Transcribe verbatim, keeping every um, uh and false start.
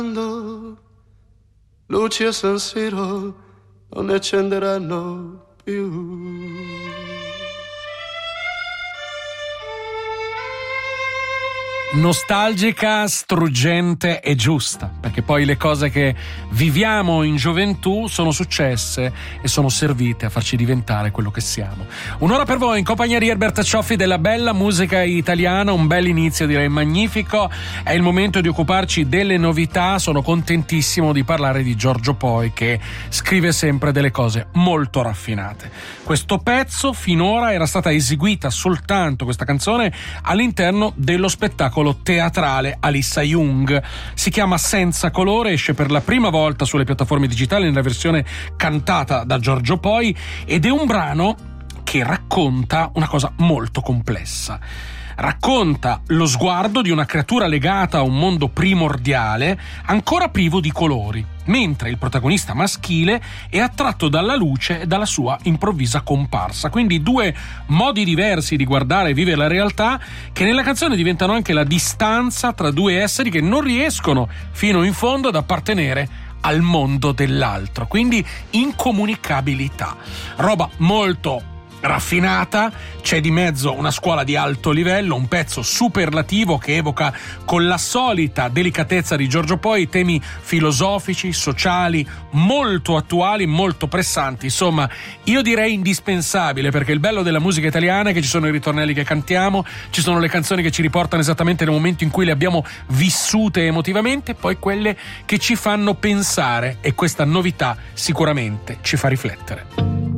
luci a San Siro non ne accenderanno più. Nostalgica, struggente e giusta, perché poi le cose che viviamo in gioventù sono successe e sono servite a farci diventare quello che siamo. Un'ora per voi in compagnia di Herbert Cioffi della bella musica italiana, un bel inizio, direi magnifico. È il momento di occuparci delle novità. Sono contentissimo di parlare di Giorgio Poi, che scrive sempre delle cose molto raffinate. Questo pezzo finora era stata eseguita soltanto, questa canzone, all'interno dello spettacolo teatrale Alissa Jung. Si chiama Senza colore, esce per la prima volta sulle piattaforme digitali nella versione cantata da Giorgio Poi ed è un brano che racconta una cosa molto complessa. Racconta lo sguardo di una creatura legata a un mondo primordiale ancora privo di colori, mentre il protagonista maschile è attratto dalla luce e dalla sua improvvisa comparsa. Quindi due modi diversi di guardare e vivere la realtà che nella canzone diventano anche la distanza tra due esseri che non riescono fino in fondo ad appartenere al mondo dell'altro, quindi incomunicabilità. Roba molto raffinata, c'è di mezzo una scuola di alto livello, un pezzo superlativo che evoca con la solita delicatezza di Giorgio Poi temi filosofici, sociali, molto attuali, molto pressanti. Insomma, io direi indispensabile, perché il bello della musica italiana è che ci sono i ritornelli che cantiamo, ci sono le canzoni che ci riportano esattamente nel momento in cui le abbiamo vissute emotivamente, poi quelle che ci fanno pensare, e questa novità sicuramente ci fa riflettere.